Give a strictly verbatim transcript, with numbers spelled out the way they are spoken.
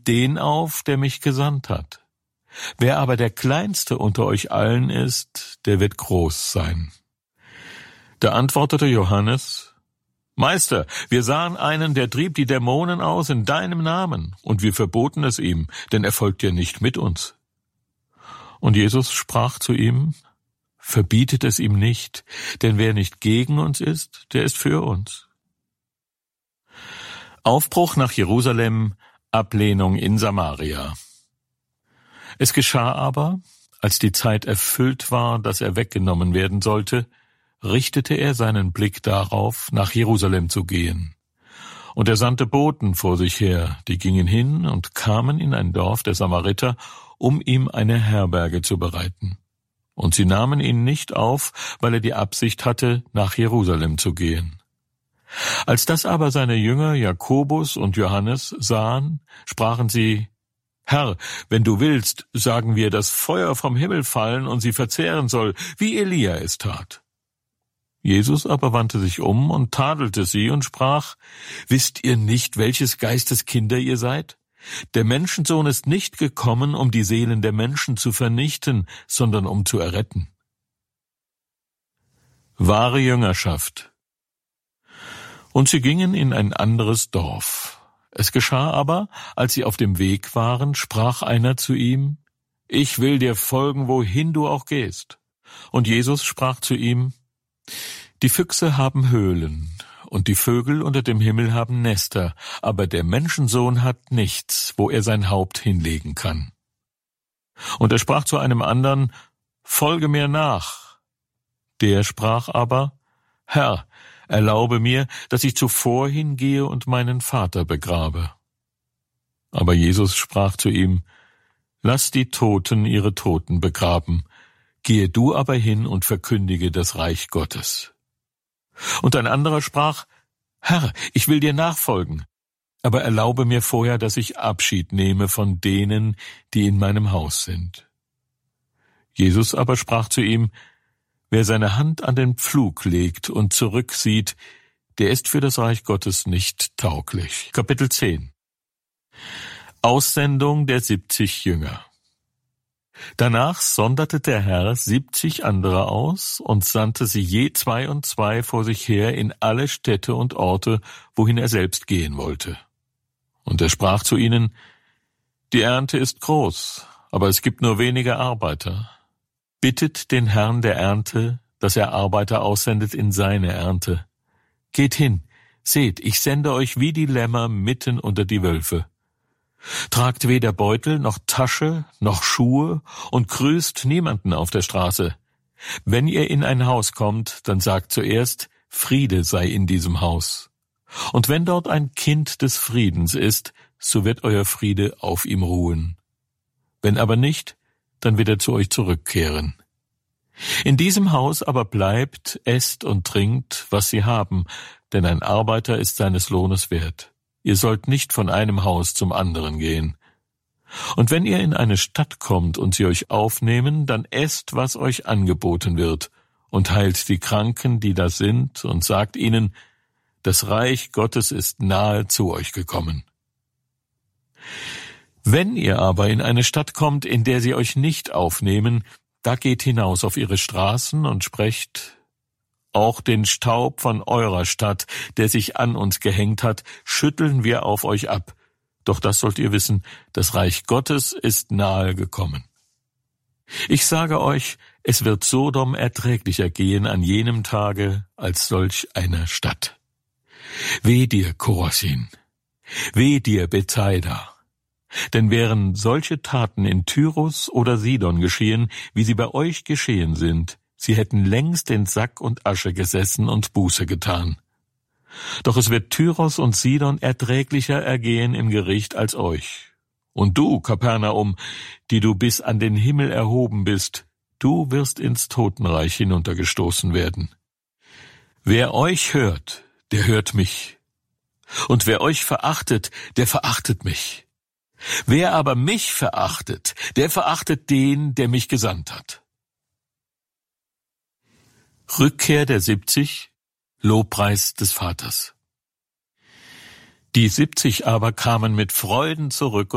nehmt den auf, der mich gesandt hat. Wer aber der Kleinste unter euch allen ist, der wird groß sein. Da antwortete Johannes: Meister, wir sahen einen, der trieb die Dämonen aus in deinem Namen, und wir verboten es ihm, denn er folgt ja nicht mit uns. Und Jesus sprach zu ihm: Verbietet es ihm nicht, denn wer nicht gegen uns ist, der ist für uns. Aufbruch nach Jerusalem, Ablehnung in Samaria. Es geschah aber, als die Zeit erfüllt war, dass er weggenommen werden sollte, richtete er seinen Blick darauf, nach Jerusalem zu gehen. Und er sandte Boten vor sich her, die gingen hin und kamen in ein Dorf der Samariter, um ihm eine Herberge zu bereiten. Und sie nahmen ihn nicht auf, weil er die Absicht hatte, nach Jerusalem zu gehen. Als das aber seine Jünger Jakobus und Johannes sahen, sprachen sie: Herr, wenn du willst, sagen wir, dass Feuer vom Himmel fallen und sie verzehren soll, wie Elia es tat. Jesus aber wandte sich um und tadelte sie und sprach: Wisst ihr nicht, welches Geistes Kinder ihr seid? Der Menschensohn ist nicht gekommen, um die Seelen der Menschen zu vernichten, sondern um zu erretten. Wahre Jüngerschaft. Und sie gingen in ein anderes Dorf. Es geschah aber, als sie auf dem Weg waren, sprach einer zu ihm: Ich will dir folgen, wohin du auch gehst. Und Jesus sprach zu ihm: Die Füchse haben Höhlen, und die Vögel unter dem Himmel haben Nester, aber der Menschensohn hat nichts, wo er sein Haupt hinlegen kann. Und er sprach zu einem anderen: Folge mir nach. Der sprach aber: Herr, erlaube mir, dass ich zuvor hingehe und meinen Vater begrabe. Aber Jesus sprach zu ihm: Lass die Toten ihre Toten begraben, gehe du aber hin und verkündige das Reich Gottes. Und ein anderer sprach: Herr, ich will dir nachfolgen, aber erlaube mir vorher, dass ich Abschied nehme von denen, die in meinem Haus sind. Jesus aber sprach zu ihm: Wer seine Hand an den Pflug legt und zurücksieht, der ist für das Reich Gottes nicht tauglich. Kapitel zehn. Aussendung der siebzig Jünger. Danach sonderte der Herr siebzig andere aus und sandte sie je zwei und zwei vor sich her in alle Städte und Orte, wohin er selbst gehen wollte. Und er sprach zu ihnen: Die Ernte ist groß, aber es gibt nur wenige Arbeiter. Bittet den Herrn der Ernte, dass er Arbeiter aussendet in seine Ernte. Geht hin, seht, ich sende euch wie die Lämmer mitten unter die Wölfe. Tragt weder Beutel noch Tasche noch Schuhe und grüßt niemanden auf der Straße. Wenn ihr in ein Haus kommt, dann sagt zuerst: Friede sei in diesem Haus. Und wenn dort ein Kind des Friedens ist, so wird euer Friede auf ihm ruhen. Wenn aber nicht, dann wird er zu euch zurückkehren. In diesem Haus aber bleibt, esst und trinkt, was sie haben, denn ein Arbeiter ist seines Lohnes wert. Ihr sollt nicht von einem Haus zum anderen gehen. Und wenn ihr in eine Stadt kommt und sie euch aufnehmen, dann esst, was euch angeboten wird, und heilt die Kranken, die da sind, und sagt ihnen: Das Reich Gottes ist nahe zu euch gekommen. Wenn ihr aber in eine Stadt kommt, in der sie euch nicht aufnehmen, da geht hinaus auf ihre Straßen und sprecht: Auch den Staub von eurer Stadt, der sich an uns gehängt hat, schütteln wir auf euch ab. Doch das sollt ihr wissen, das Reich Gottes ist nahe gekommen. Ich sage euch, es wird Sodom erträglicher gehen an jenem Tage als solch eine Stadt. Weh dir, Chorazin! Weh dir, Bethsaida! Denn wären solche Taten in Tyrus oder Sidon geschehen, wie sie bei euch geschehen sind, sie hätten längst in Sack und Asche gesessen und Buße getan. Doch es wird Tyros und Sidon erträglicher ergehen im Gericht als euch. Und du, Kapernaum, die du bis an den Himmel erhoben bist, du wirst ins Totenreich hinuntergestoßen werden. Wer euch hört, der hört mich. Und wer euch verachtet, der verachtet mich. Wer aber mich verachtet, der verachtet den, der mich gesandt hat. Rückkehr der siebzig, Lobpreis des Vaters. Die siebzig aber kamen mit Freuden zurück